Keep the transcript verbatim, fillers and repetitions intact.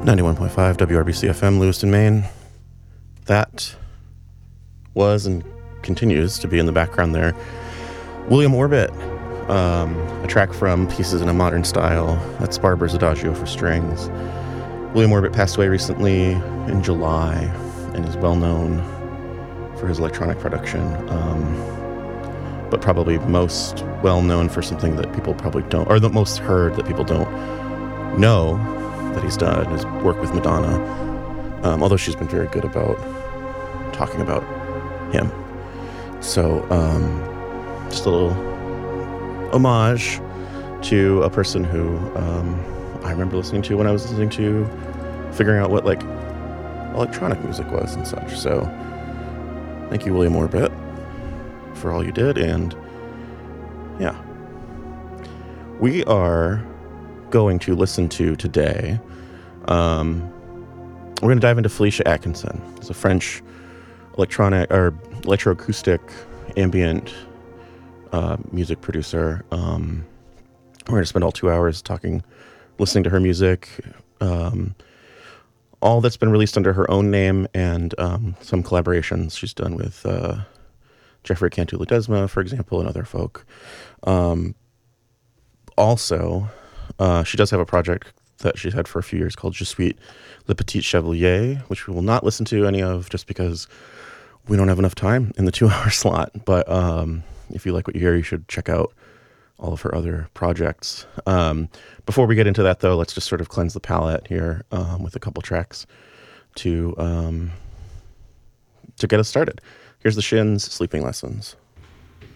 ninety-one point five W R B C F M, Lewiston, Maine. That was and continues to be in the background there. William Orbit, um, a track from Pieces in a Modern Style. That's Barber's Adagio for strings. William Orbit passed away recently in July and is well known for his electronic production, um, but probably most well known for something that people probably don't, or the most heard that people don't know that he's done, is work with Madonna, um, although she's been very good about talking about him. So um, just a little homage to a person who um, I remember listening to when I was listening to figuring out what like electronic music was and such. So thank you, William Orbit, for all you did. And yeah, we are going to listen to today. Um, we're going to dive into Felicia Atkinson. It's a French electronic or electroacoustic ambient uh, music producer. Um, we're going to spend all two hours talking, listening to her music, um, all that's been released under her own name, and um, some collaborations she's done with uh, Jeffrey Cantu Ledesma, for example, and other folk. Um, also, uh, she does have a project that she's had for a few years called Je suis le petit chevalier, which we will not listen to any of just because we don't have enough time in the two-hour slot. But um, if you like what you hear, you should check out all of her other projects. Um, before we get into that, though, let's just sort of cleanse the palate here um, with a couple tracks to um, to get us started. Here's the Shins, Sleeping Lessons.